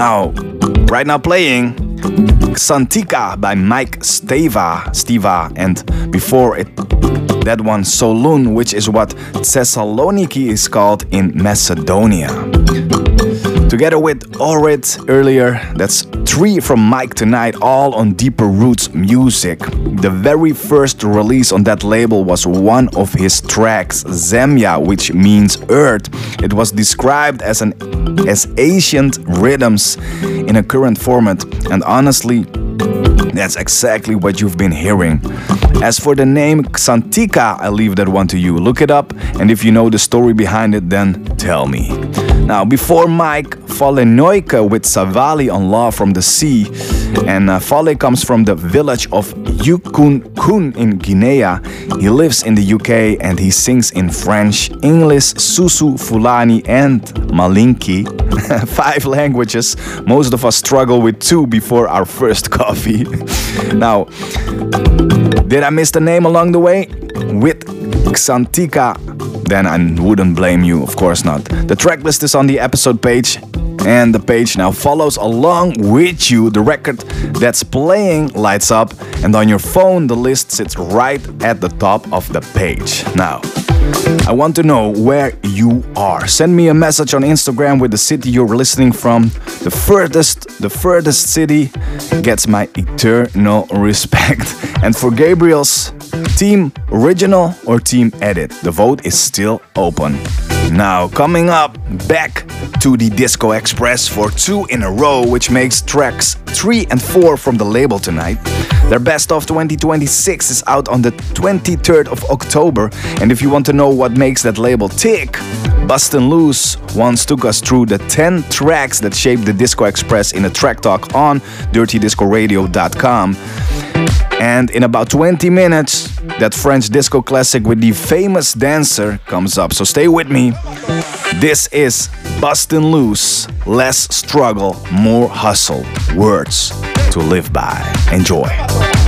Now, right now playing Xantica by Mike Stiva, and before it, that one Solun, which is what Thessaloniki is called in Macedonia. Together with Orit earlier, that's 3 from Mike tonight, all on Deeper Roots Music. The very first release on that label was one of his tracks, Zemya, which means earth. It was described as ancient rhythms in a current format, and honestly, that's exactly what you've been hearing. As for the name Xantica, I leave that one to you. Look it up, and if you know the story behind it, then tell me. Now, before Mike, Fale Noike with Savali on Law from the Sea. And Fale comes from the village of Yukunkun in Guinea. He lives in the UK and he sings in French, English, Susu, Fulani and Malinki. 5 languages. Most of us struggle with 2 before our first coffee. Now, did I miss the name along the way? With Xantica, then I wouldn't blame you, of course not. The tracklist is on the episode page, and the page now follows along with you. The record that's playing lights up, and on your phone the list sits right at the top of the page. Now, I want to know where you are. Send me a message on Instagram with the city you're listening from. The furthest city gets my eternal respect. And for Gabriel's, Team Original or Team Edit? The vote is still open. Now, coming up, back to the Disco Express for 2 in a row, which makes tracks 3 and 4 from the label tonight. Their Best of 2026 is out on the 23rd of October, and if you want to know what makes that label tick, Bustin' Loose once took us through the 10 tracks that shaped the Disco Express in a track talk on dirtydiscoradio.com. And in about 20 minutes, that French disco classic with the famous dancer comes up. So stay with me. This is Bustin' Loose. Less struggle, more hustle. Words to live by. Enjoy.